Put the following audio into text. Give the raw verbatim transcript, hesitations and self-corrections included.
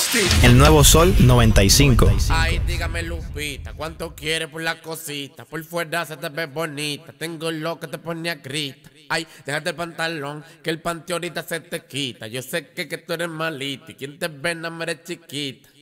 El Nuevo Sol noventa y cinco. Ay, dígame Lupita, ¿cuánto quieres por la cosita? Por fuera se te ve bonita, tengo lo que te pone a grita. Ay, déjate el pantalón, que el panty ahorita se te quita. Yo sé que, que tú eres malita y quien te ve no me eres chiquita.